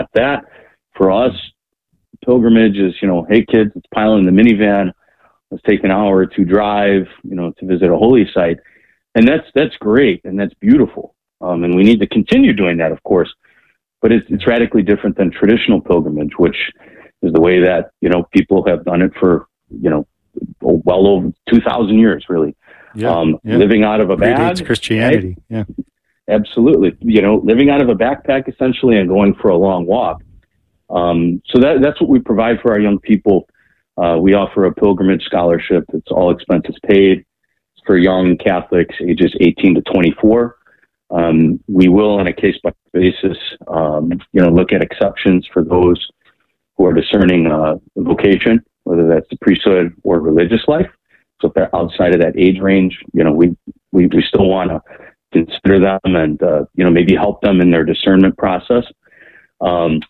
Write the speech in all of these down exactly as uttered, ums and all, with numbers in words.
that. For us, pilgrimage is, you know, hey kids, let's pile in the minivan. Let's take an hour or two drive, you know, to visit a holy site. And that's, that's great. And that's beautiful. Um, and we need to continue doing that, of course, but it's, it's radically different than traditional pilgrimage, which is the way that, you know, people have done it for, you know, well over two thousand years, really. Yeah, um, yeah. Living out of a bag. Predates Christianity. Right? Yeah. Absolutely. You know, living out of a backpack essentially and going for a long walk. Um, so that, that's what we provide for our young people. Uh, we offer a pilgrimage scholarship. It's all expenses paid. It's for young Catholics ages eighteen to twenty-four. Um, we will, on a case-by-case basis, um, you know, look at exceptions for those who are discerning uh, vocation, whether that's the priesthood or religious life. So if they're outside of that age range, you know, we we, we still want to consider them and, uh, you know, maybe help them in their discernment process. Um,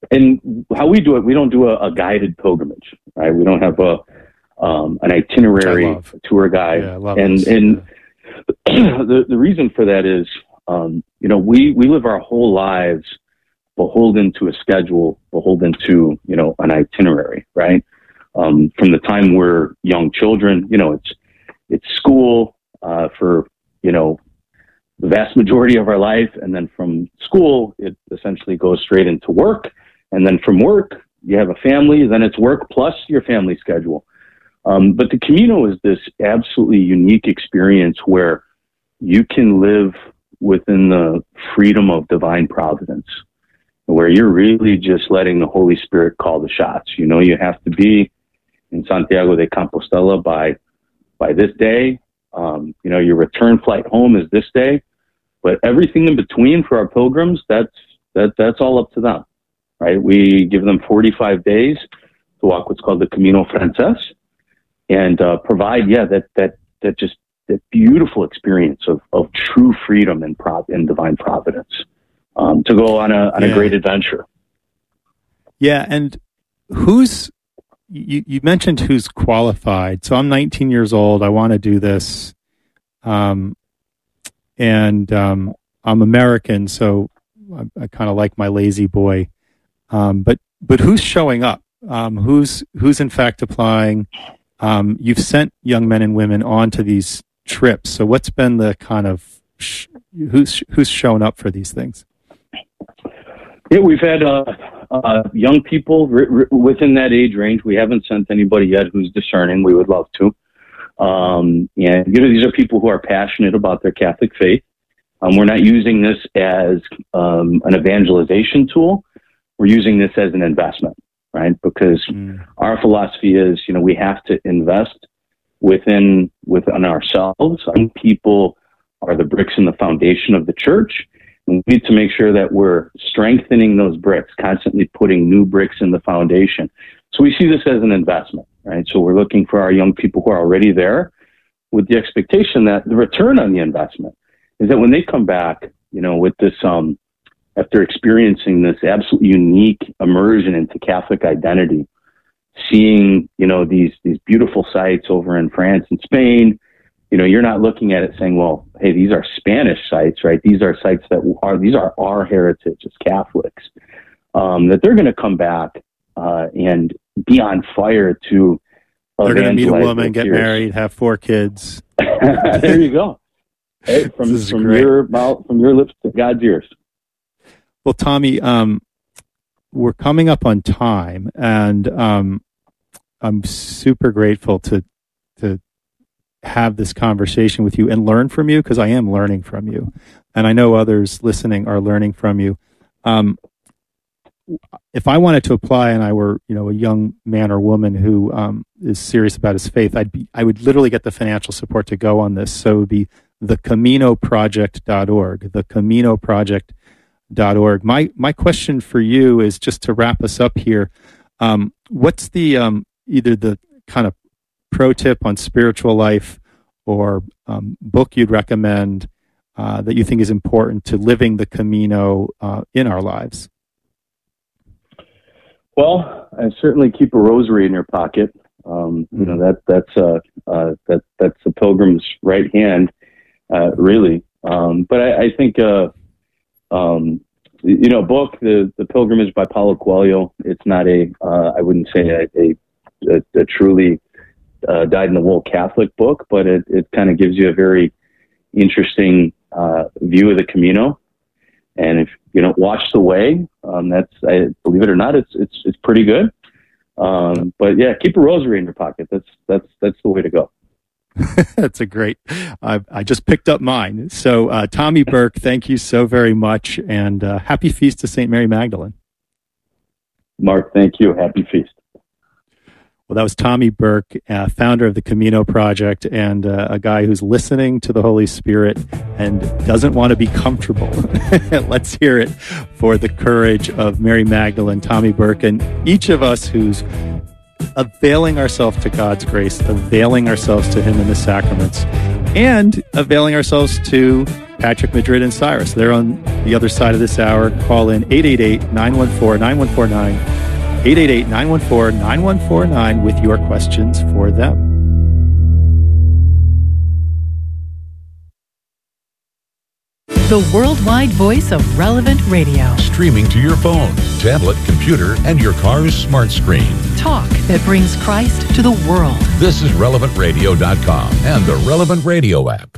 and how we do it, we don't do a, a guided pilgrimage, right? We don't have a um, an itinerary a tour guide. Yeah, I love and this. and yeah. the, the reason for that is, um, you know, we, we live our whole lives beholden to a schedule, beholden to, you know, an itinerary, right? Um, from the time we're young children, you know, it's, it's school, uh, for, you know, the vast majority of our life. And then from school, it essentially goes straight into work. And then from work, you have a family, then it's work plus your family schedule. Um, but the Camino is this absolutely unique experience where you can live within the freedom of divine providence, where you're really just letting the Holy Spirit call the shots. You know, you have to be in Santiago de Compostela by by this day. Um, you know, your return flight home is this day, but everything in between for our pilgrims, that's that that's all up to them, right? We give them forty-five days to walk what's called the Camino Frances, and uh, provide, yeah, that that that just that beautiful experience of of true freedom and prov and divine providence, um, to go on a on yeah. a great adventure. Yeah, and who's You, you mentioned who's qualified. So I'm nineteen years old. I want to do this. Um, and um, I'm American, so I, I kind of like my lazy boy. Um, but but who's showing up? Um, who's who's in fact applying? Um, you've sent young men and women onto these trips. So what's been the kind of sh- who's who's shown up for these things? Yeah, we've had uh, uh, young people r- r- within that age range. We haven't sent anybody yet who's discerning. We would love to. Um, and you know, these are people who are passionate about their Catholic faith. Um, we're not using this as um, an evangelization tool. We're using this as an investment, right? Because mm. our philosophy is, you know, we have to invest within within ourselves. Young people are the bricks in the foundation of the church. We need to make sure that we're strengthening those bricks, constantly putting new bricks in the foundation. So we see this as an investment, right? So we're looking for our young people who are already there with the expectation that the return on the investment is that when they come back, you know, with this, um, after experiencing this absolutely unique immersion into Catholic identity, seeing, you know, these, these beautiful sites over in France and Spain, you know, you're not looking at it saying, well, hey, these are Spanish sites, right? These are sites that are, these are our heritage as Catholics, um, that they're going to come back uh, and be on fire to They're going to meet a evangelize woman, their get peers. married, have four kids. There you go. Hey, from from great. your mouth, from your lips to God's ears. Well, Tommy, um, we're coming up on time, and um, I'm super grateful to to have this conversation with you and learn from you, because I am learning from you, and I know others listening are learning from you. Um, if I wanted to apply and I were, you know, a young man or woman who um, is serious about his faith, I'd be, I would literally get the financial support to go on this. So it would be the camino project dot org, the camino project dot org. My my question for you is, just to wrap us up here, um, what's the um, either the kind of pro tip on spiritual life or um, book you'd recommend uh, that you think is important to living the Camino uh, in our lives? Well, I certainly keep a rosary in your pocket. Um, you know, that that's uh, uh, that that's the pilgrim's right hand, uh, really. Um, but I, I think uh, um, you know, book, the, the Pilgrimage by Paulo Coelho. It's not a, uh, I wouldn't say a, a, a, a truly uh, dyed-in-the-wool Catholic book, but it, it kind of gives you a very interesting uh, view of the Camino. And if you don't watch the way, um, that's, I believe it or not, it's it's it's pretty good. Um, but yeah, keep a rosary in your pocket. That's that's that's the way to go. That's a great. I, I just picked up mine. So uh, Tommy Burke, thank you so very much, and uh, happy feast to Saint Mary Magdalene. Mark, thank you. Happy feast. Well, that was Tommy Burke, uh, founder of the Camino Project, and uh, a guy who's listening to the Holy Spirit and doesn't want to be comfortable. Let's hear it for the courage of Mary Magdalene, Tommy Burke, and each of us who's availing ourselves to God's grace, availing ourselves to Him in the sacraments, and availing ourselves to Patrick, Madrid, and Cyrus. They're on the other side of this hour. Call in eight eight eight, nine one four, nine one four nine. eight eight eight, nine one four, nine one four nine with your questions for them. The worldwide voice of Relevant Radio. Streaming to your phone, tablet, computer, and your car's smart screen. Talk that brings Christ to the world. This is relevant radio dot com and the Relevant Radio app.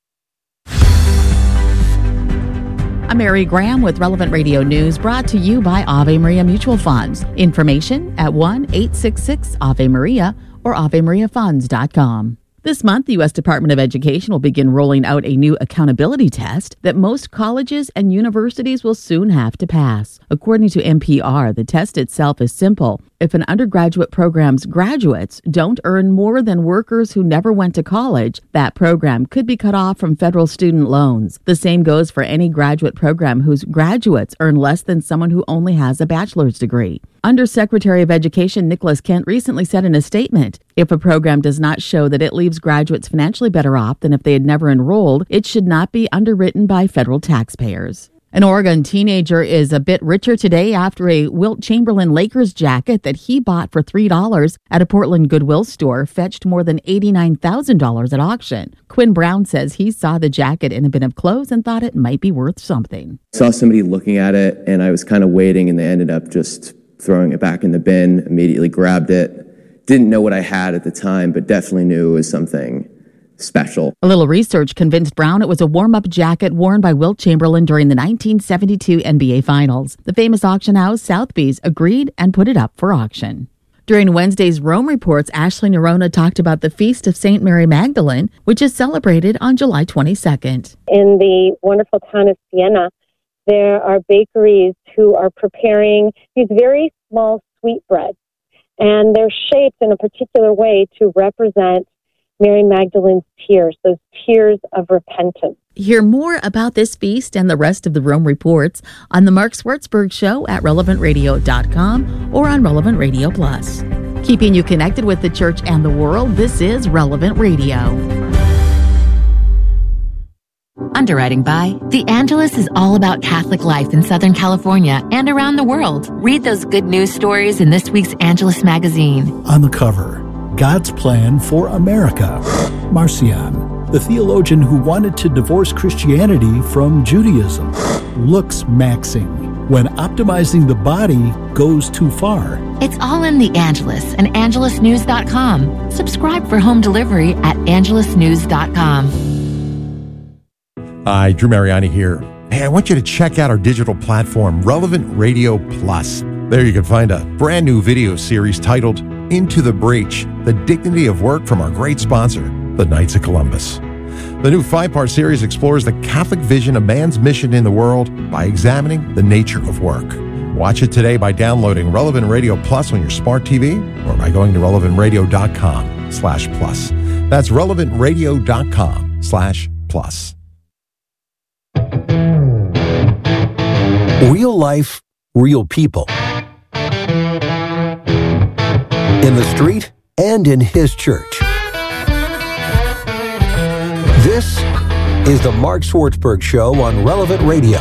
I'm Mary Graham with Relevant Radio News, brought to you by Ave Maria Mutual Funds. Information at one eight six six Ave Maria or ave maria funds dot com. This month, the U S Department of Education will begin rolling out a new accountability test that most colleges and universities will soon have to pass. According to N P R, the test itself is simple. If an undergraduate program's graduates don't earn more than workers who never went to college, that program could be cut off from federal student loans. The same goes for any graduate program whose graduates earn less than someone who only has a bachelor's degree. Undersecretary of Education Nicholas Kent recently said in a statement, if a program does not show that it leaves graduates financially better off than if they had never enrolled, it should not be underwritten by federal taxpayers. An Oregon teenager is a bit richer today after a Wilt Chamberlain Lakers jacket that he bought for three dollars at a Portland Goodwill store fetched more than eighty-nine thousand dollars at auction. Quinn Brown says he saw the jacket in a bin of clothes and thought it might be worth something. I saw somebody looking at it, and I was kind of waiting, and they ended up just throwing it back in the bin, immediately grabbed it. Didn't know what I had at the time, but definitely knew it was something special. A little research convinced Brown it was a warm-up jacket worn by Wilt Chamberlain during the nineteen seventy-two N B A Finals. The famous auction house, Sotheby's, agreed and put it up for auction. During Wednesday's Rome Reports, Ashley Nerona talked about the Feast of Saint Mary Magdalene, which is celebrated on July twenty-second. In the wonderful town of Siena, there are bakeries who are preparing these very small sweetbreads, and they're shaped in a particular way to represent Mary Magdalene's tears, those tears of repentance. Hear more about this feast and the rest of the Rome Reports on the Mark Schwartzberg Show at relevant radio dot com or on Relevant Radio Plus. Keeping you connected with the church and the world, this is Relevant Radio. Underwriting by The Angelus is all about Catholic life in Southern California and around the world. Read those good news stories in this week's Angelus magazine. On the cover, God's Plan for America. Marcion, the theologian who wanted to divorce Christianity from Judaism, looks maxing when optimizing the body goes too far. It's all in The Angelus and angelus news dot com. Subscribe for home delivery at angelus news dot com. Hi, Drew Mariani here. Hey, I want you to check out our digital platform, Relevant Radio Plus. There you can find a brand new video series titled Into the Breach, The Dignity of Work from our great sponsor, the Knights of Columbus. The new five-part series explores the Catholic vision of man's mission in the world by examining the nature of work. Watch it today by downloading Relevant Radio Plus on your smart T V or by going to relevant radio dot com slash plus. That's relevant radio dot com slash plus. Real life, real people. In the street and in his church. This is the Mark Schwartzberg Show on Relevant Radio.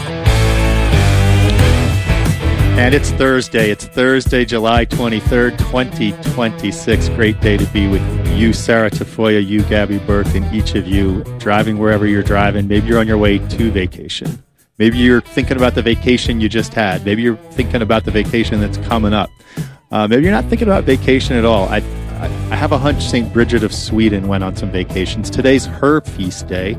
And it's Thursday. It's Thursday, July twenty-third, twenty twenty-six. Great day to be with you, Sarah Tafoya, you, Gabby Burke, and each of you driving wherever you're driving. Maybe you're on your way to vacation. Maybe you're thinking about the vacation you just had. Maybe you're thinking about the vacation that's coming up. Uh, maybe you're not thinking about vacation at all. I, I, I have a hunch Saint Bridget of Sweden went on some vacations. Today's her feast day.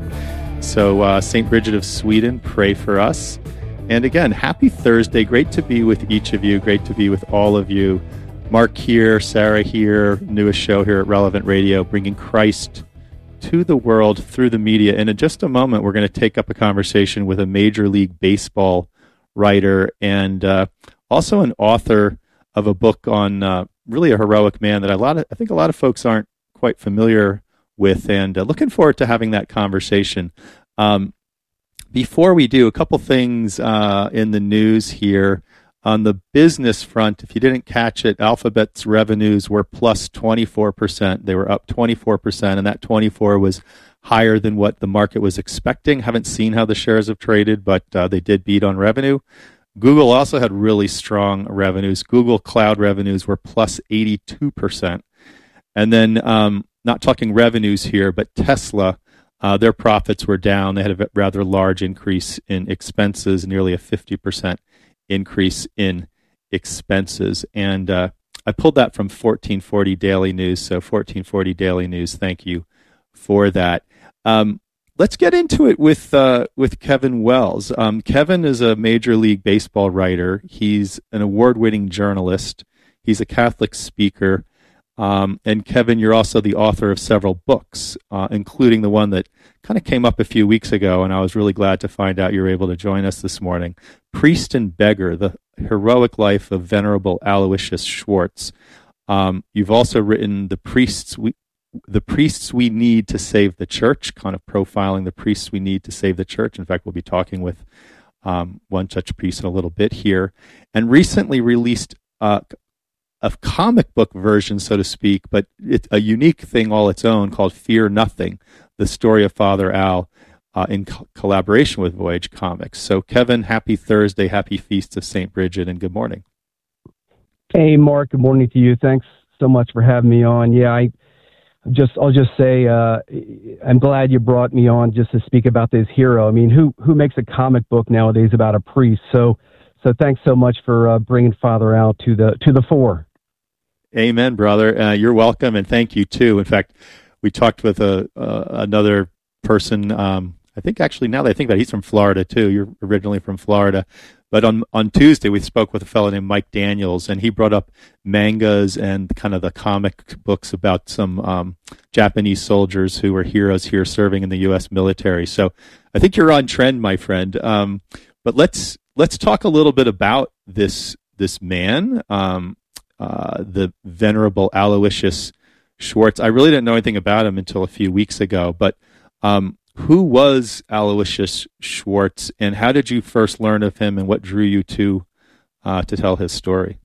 So uh, Saint Bridget of Sweden, pray for us. And again, happy Thursday. Great to be with each of you. Great to be with all of you. Mark here, Sarah here, newest show here at Relevant Radio, bringing Christ to the world through the media. And in just a moment, we're going to take up a conversation with a Major League Baseball writer and uh, also an author of a book on uh, really a heroic man that a lot of, I think a lot of folks aren't quite familiar with, and uh, looking forward to having that conversation. Um, before we do, a couple things uh, in the news here. On the business front, if you didn't catch it, Alphabet's revenues were plus twenty-four percent. They were up twenty-four percent, and that twenty-four was higher than what the market was expecting. Haven't seen how the shares have traded, but uh, they did beat on revenue. Google also had really strong revenues. Google Cloud revenues were plus eighty-two percent. And then, um, not talking revenues here, but Tesla, uh, their profits were down. They had a rather large increase in expenses, nearly a fifty percent increase in expenses. And uh, I pulled that from fourteen forty Daily News. So fourteen forty Daily News, thank you for that. Um, let's get into it with uh, with Kevin Wells. Um, Kevin is a Major League Baseball writer. He's an award-winning journalist. He's a Catholic speaker. Um, and Kevin, you're also the author of several books, uh, including the one that kind of came up a few weeks ago, and I was really glad to find out you were able to join us this morning. Priest and Beggar, The Heroic Life of Venerable Aloysius Schwartz. Um, you've also written The Priests We, The Priests We Need to Save the Church, kind of profiling the priests we need to save the church. In fact, we'll be talking with um, one such priest in a little bit here. And recently released uh, a comic book version, so to speak, but it's a unique thing all its own called Fear Nothing, the story of Father Al uh, in co- collaboration with Voyage Comics. So, Kevin, happy Thursday, happy Feast of Saint Bridget, and good morning. Hey, Mark, good morning to you. Thanks so much for having me on. Yeah, I just, I'll just say uh, I'm glad you brought me on just to speak about this hero. I mean, who who makes a comic book nowadays about a priest? So, so thanks so much for uh, bringing Father Al to the to the fore. Amen, brother. Uh, you're welcome, and thank you, too. In fact, we talked with a, uh, another person, um, I think actually now that I think about it, he's from Florida, too. You're originally from Florida. But on, on Tuesday, we spoke with a fellow named Mike Daniels, and he brought up mangas and kind of the comic books about some um, Japanese soldiers who were heroes here serving in the U S military. So I think you're on trend, my friend. Um, but let's let's talk a little bit about this, this man, um, Uh, the Venerable Aloysius Schwartz. I really didn't know anything about him until a few weeks ago, but um, who was Aloysius Schwartz, and how did you first learn of him, and what drew you to uh, to tell his story?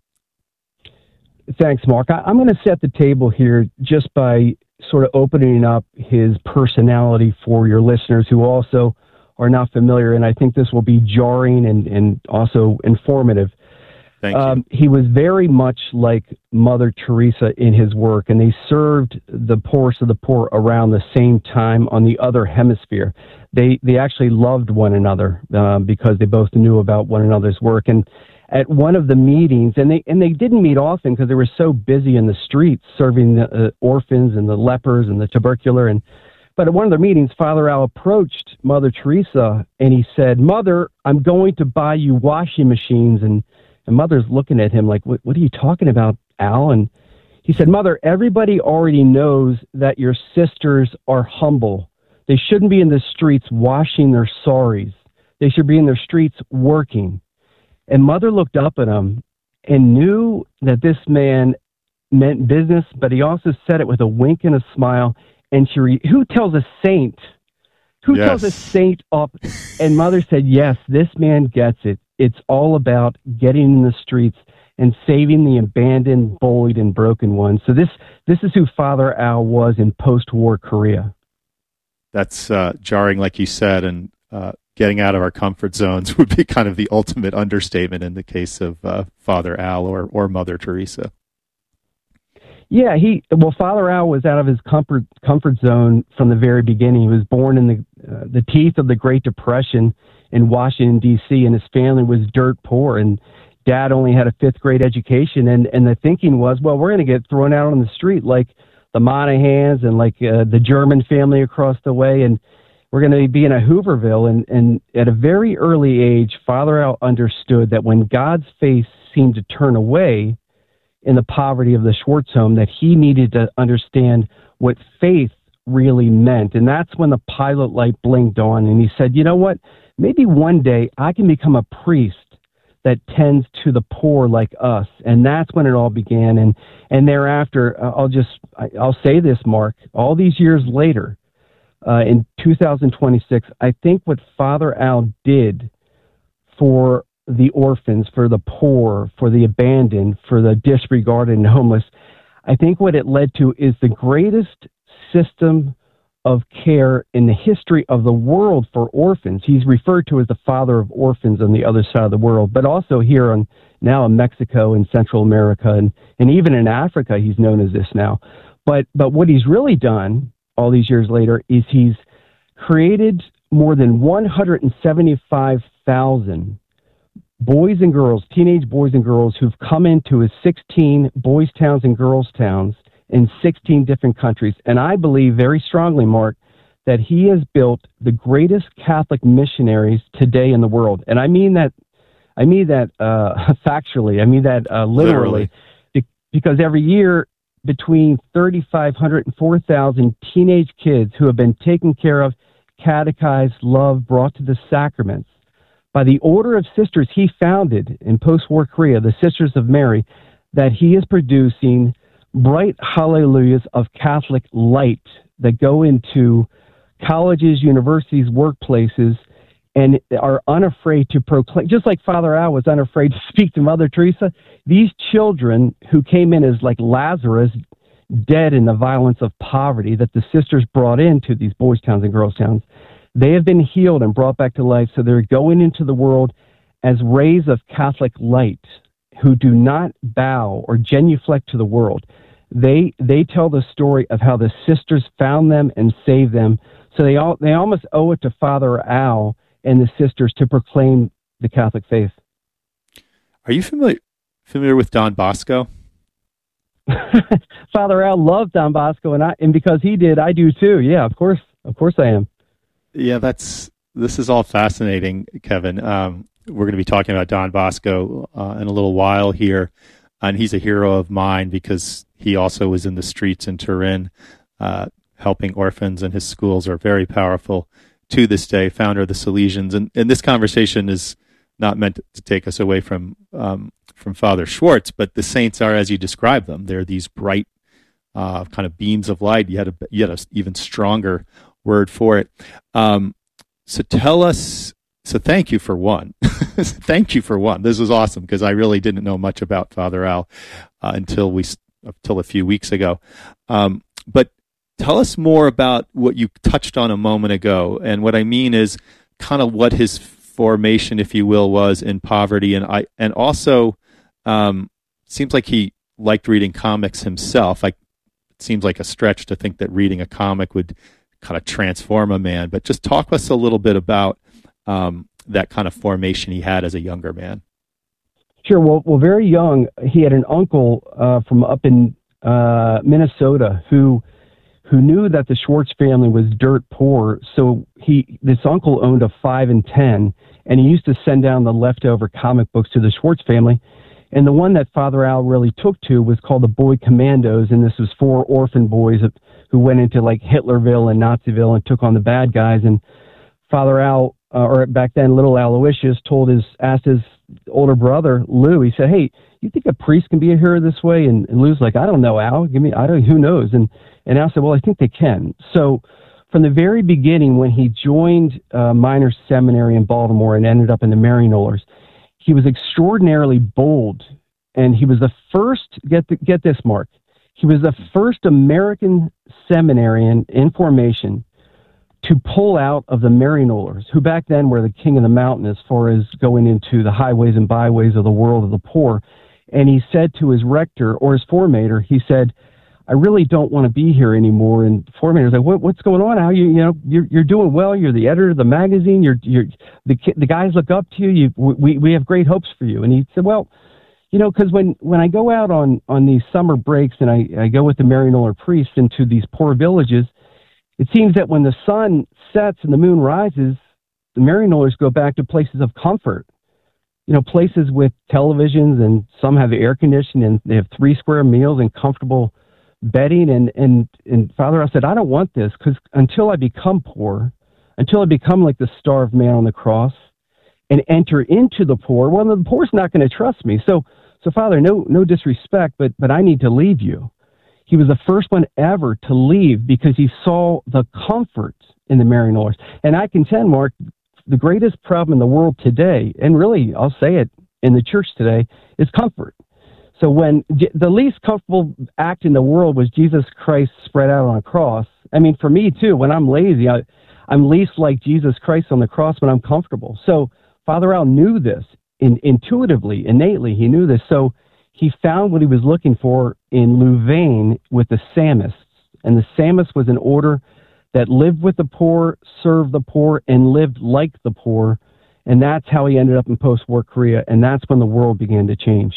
Thanks, Mark. I, I'm going to set the table here just by sort of opening up his personality for your listeners who also are not familiar, and I think this will be jarring and, and also informative. Thank you. Um, he was very much like Mother Teresa in his work, and they served the poorest of the poor around the same time on the other hemisphere. They they actually loved one another uh, because they both knew about one another's work. And at one of the meetings, and they and they didn't meet often because they were so busy in the streets serving the uh, orphans and the lepers and the tubercular. And but at one of the meetings, Father Al approached Mother Teresa and he said, "Mother, I'm going to buy you washing machines." And And Mother's looking at him like, what, what are you talking about, Al? And he said, "Mother, everybody already knows that your sisters are humble. They shouldn't be in the streets washing their saris. They should be in their streets working." And Mother looked up at him and knew that this man meant business, but he also said it with a wink and a smile. And she, re- who tells a saint? Who yes. tells a saint up? And Mother said, yes, this man gets it. It's all about getting in the streets and saving the abandoned, bullied, and broken ones. So this this is who Father Al was in post-war Korea. That's uh, jarring, like you said, and uh, getting out of our comfort zones would be kind of the ultimate understatement in the case of uh, Father Al or, or Mother Teresa. Yeah, he well, Father Al was out of his comfort comfort zone from the very beginning. He was born in the uh, the teeth of the Great Depression in Washington, D C, and his family was dirt poor, and Dad only had a fifth grade education, and, and the thinking was, well, we're going to get thrown out on the street like the Monahans and like uh, the German family across the way, and we're going to be in a Hooverville. And, and at a very early age, Father Al understood that when God's face seemed to turn away in the poverty of the Schwartz home, that he needed to understand what faith really meant. And that's when the pilot light blinked on, and he said, you know what, maybe one day I can become a priest that tends to the poor like us. And that's when it all began. And, and thereafter, uh, I'll just, I, I'll say this, Mark, all these years later, uh, in two thousand twenty-six, I think what Father Al did for the orphans, for the poor, for the abandoned, for the disregarded and homeless, I think what it led to is the greatest system of care in the history of the world for orphans. He's referred to as the father of orphans on the other side of the world, but also here on now in Mexico and Central America, and, and even in Africa, he's known as this now. But but what he's really done all these years later is he's created more than one hundred seventy-five thousand boys and girls, teenage boys and girls who've come into his sixteen boys' towns and girls' towns in sixteen different countries. And I believe very strongly, Mark, that he has built the greatest Catholic missionaries today in the world. And I mean that, I mean that uh, factually. I mean that uh, literally, literally, because every year between thirty-five hundred and four thousand teenage kids who have been taken care of, catechized, loved, brought to the sacraments by the order of sisters he founded in post-war Korea, the Sisters of Mary, that he is producing bright hallelujahs of Catholic light that go into colleges, universities, workplaces, and are unafraid to proclaim, just like Father Al was unafraid to speak to Mother Teresa. These children who came in as like Lazarus, dead in the violence of poverty that the sisters brought into these boys' towns and girls' towns, they have been healed and brought back to life. So they're going into the world as rays of Catholic light who do not bow or genuflect to the world. They they tell the story of how the sisters found them and saved them. So they all they almost owe it to Father Al and the sisters to proclaim the Catholic faith. Are you familiar familiar with Don Bosco? Father Al loved Don Bosco, and I and because he did, I do too. Yeah, of course, of course, I am. Yeah, that's this is all fascinating, Kevin. Um, we're going to be talking about Don Bosco uh, in a little while here, and he's a hero of mine because he also was in the streets in Turin, uh, helping orphans, and his schools are very powerful to this day. Founder of the Salesians, and and this conversation is not meant to take us away from um, from Father Schwartz, but the saints are as you describe them. They're these bright uh, kind of beams of light. You had a you had an even stronger word for it. Um, so tell us. So thank you for one. Thank you for one. This was awesome because I really didn't know much about Father Al uh, until we until a few weeks ago. Um, but tell us more about what you touched on a moment ago, and what I mean is kind of what his formation, if you will, was in poverty, and I and also um, seems like he liked reading comics himself. Like it seems like a stretch to think that reading a comic would kind of transform a man. But just talk to us a little bit about um, that kind of formation he had as a younger man. Sure. Well, well, very young, he had an uncle uh, from up in uh, Minnesota who who knew that the Schwartz family was dirt poor. So he, this uncle owned a five and ten, and he used to send down the leftover comic books to the Schwartz family. And the one that Father Al really took to was called the Boy Commandos, and this was four orphan boys who went into like Hitlerville and Naziville and took on the bad guys. And Father Al, uh, or back then little Aloysius, told his asked his older brother Lou. He said, "Hey, you think a priest can be a hero this way?" And, and Lou's like, "I don't know, Al. Give me, I don't. Who knows?" And and Al said, "Well, I think they can." So from the very beginning, when he joined uh, Minor Seminary in Baltimore and ended up in the Maryknollers, he was extraordinarily bold, and he was the first. Get the, get this, Mark. He was the first American seminarian in formation to pull out of the Maryknollers, who back then were the king of the mountain as far as going into the highways and byways of the world of the poor. And he said to his rector or his formator, he said, I really don't want to be here anymore. And the foreman was like, what, what's going on? How you, you know, you're, you're doing well. You're the editor of the magazine. You're, you're, the, the guys look up to you. you we, we have great hopes for you. And he said, well, you know, because when, when I go out on, on these summer breaks and I, I go with the Maryknoller priests into these poor villages, it seems that when the sun sets and the moon rises, the Maryknollers go back to places of comfort, you know, places with televisions, and some have air conditioning, and they have three square meals and comfortable bedding. And, and, and Father, I said, I don't want this, because until I become poor, until I become like the starved man on the cross and enter into the poor, well, the poor's not going to trust me. So, so Father, no, no disrespect, but, but I need to leave you. He was the first one ever to leave because he saw the comfort in the Maryknollers. And I contend, Mark, the greatest problem in the world today, and really, I'll say it, in the church today, is comfort. So when the least comfortable act in the world was Jesus Christ spread out on a cross. I mean, for me too, when I'm lazy, I, I'm least like Jesus Christ on the cross when I'm comfortable. So Father Al knew this in, intuitively, innately. He knew this. So he found what he was looking for in Louvain with the Psalmists. And the Psalmist was an order that lived with the poor, served the poor, and lived like the poor. And that's how he ended up in post-war Korea. And that's when the world began to change.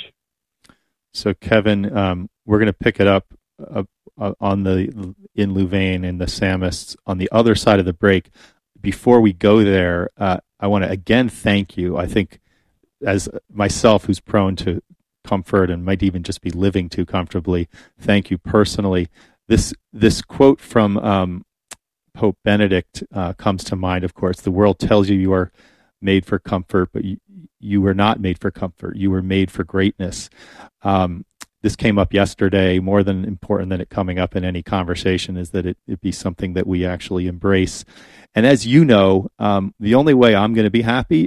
So, Kevin, um, we're going to pick it up uh, uh, on the in Louvain and the Psalmists on the other side of the break. Before we go there, uh, I want to again thank you. I think, as myself, who's prone to comfort and might even just be living too comfortably, thank you personally. This this quote from um, Pope Benedict uh, comes to mind. Of course, the world tells you you are made for comfort, but you, you were not made for comfort. You were made for greatness. Um, this came up yesterday. More than important than it coming up in any conversation is that it, it be something that we actually embrace. And as you know, um, the only way I'm going to be happy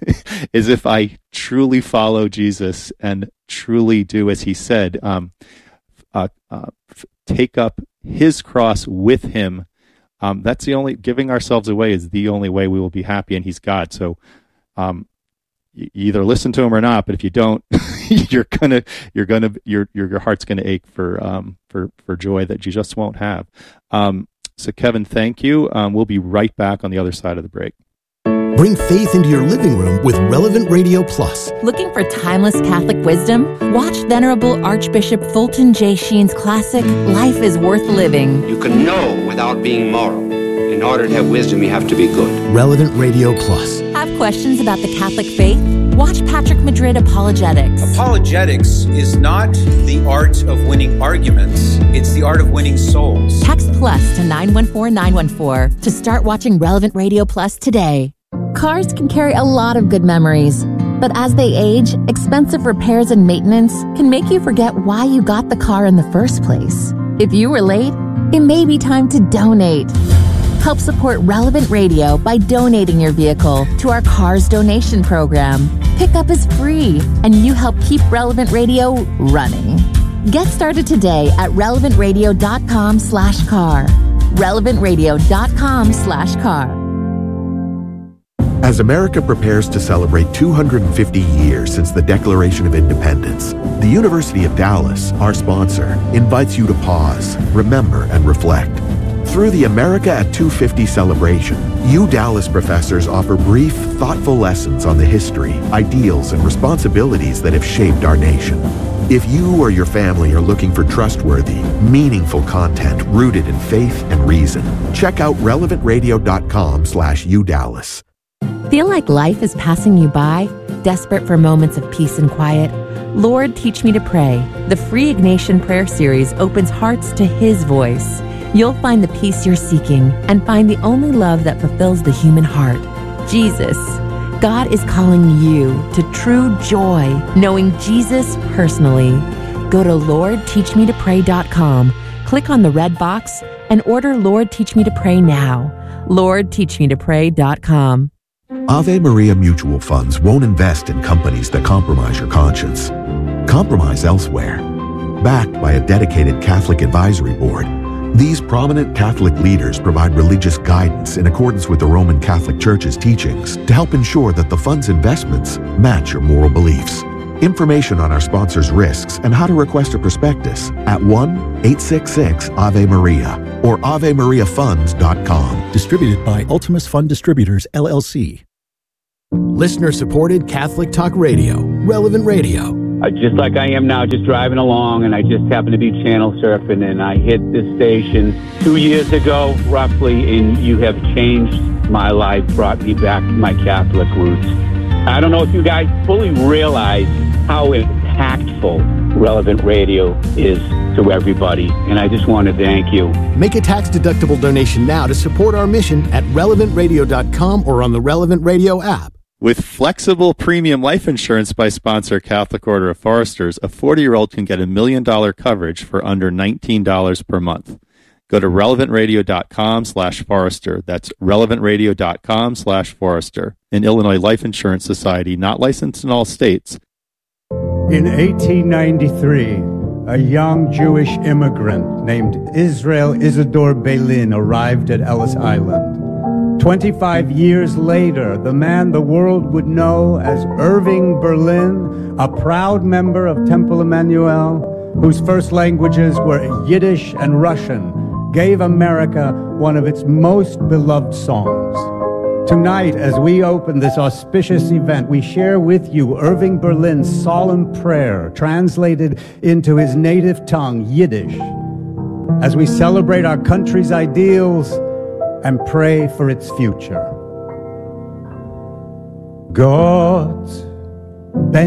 is if I truly follow Jesus and truly do as he said, um, uh, uh, f- take up his cross with him. Um, that's the only, giving ourselves away is the only way we will be happy, and he's God. So um, you either listen to him or not, but if you don't, you're gonna, you're gonna, your your your heart's gonna ache for um for for joy that you just won't have. Um, so Kevin, thank you. Um, we'll be right back on the other side of the break. Bring faith into your living room with Relevant Radio Plus. Looking for timeless Catholic wisdom? Watch Venerable Archbishop Fulton J. Sheen's classic, Life is Worth Living. You can know without being moral. In order to have wisdom, you have to be good. Relevant Radio Plus. Have questions about the Catholic faith? Watch Patrick Madrid Apologetics. Apologetics is not the art of winning arguments. It's the art of winning souls. Text plus to nine one four nine one four to start watching Relevant Radio Plus today. Cars can carry a lot of good memories, but as they age, expensive repairs and maintenance can make you forget why you got the car in the first place. If you were late, it may be time to donate. Help support Relevant Radio by donating your vehicle to our Cars Donation Program. Pickup is free, and you help keep Relevant Radio running. Get started today at relevantradio.com slash car. relevantradio.com slash car. As America prepares to celebrate two hundred fifty years since the Declaration of Independence, the University of Dallas, our sponsor, invites you to pause, remember, and reflect. Through the America at two fifty celebration, U Dallas professors offer brief, thoughtful lessons on the history, ideals, and responsibilities that have shaped our nation. If you or your family are looking for trustworthy, meaningful content rooted in faith and reason, check out relevantradio.com slash UDallas. Feel like life is passing you by? Desperate for moments of peace and quiet? Lord, Teach Me to Pray. The free Ignatian Prayer Series opens hearts to His voice. You'll find the peace you're seeking and find the only love that fulfills the human heart, Jesus. God is calling you to true joy, knowing Jesus personally. Go to lord teach me to pray dot com, click on the red box, and order Lord Teach Me to Pray now. lord teach me to pray dot com. Ave Maria Mutual Funds won't invest in companies that compromise your conscience. Compromise elsewhere. Backed by a dedicated Catholic advisory board, these prominent Catholic leaders provide religious guidance in accordance with the Roman Catholic Church's teachings to help ensure that the fund's investments match your moral beliefs. Information on our sponsors' risks and how to request a prospectus at one eight six six Ave Maria or ave maria funds dot com. Distributed by Ultimus Fund Distributors, L L C. Listener-supported Catholic Talk Radio, Relevant Radio. Uh, just like I am now, just driving along, and I just happened to be channel surfing, and I hit this station two years ago, roughly, and you have changed my life, brought me back to my Catholic roots. I don't know if you guys fully realize how impactful Relevant Radio is to everybody, and I just want to thank you. Make a tax-deductible donation now to support our mission at relevant radio dot com or on the Relevant Radio app. With flexible premium life insurance by sponsor Catholic Order of Foresters, a forty-year-old can get a million-dollar coverage for under nineteen dollars per month. Go to relevant radio dot com slash forester. That's relevant radio dot com slash forester. An Illinois Life Insurance Society, not licensed in all states. In eighteen ninety-three, a young Jewish immigrant named Israel Isidore Belin arrived at Ellis Island. Twenty-five years later, the man the world would know as Irving Berlin, a proud member of Temple Emmanuel, whose first languages were Yiddish and Russian, gave America one of its most beloved songs. Tonight, as we open this auspicious event, we share with you Irving Berlin's solemn prayer, translated into his native tongue, Yiddish, as we celebrate our country's ideals and pray for its future. Gott